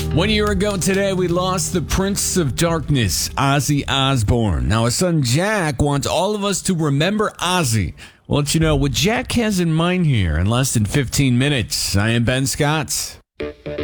1 year ago today, we lost the Prince of Darkness, Ozzy Osbourne. Now, his son Jack wants all of us to remember Ozzy. We'll let you know what Jack has in mind here in less than 15 minutes. I am Ben Scott.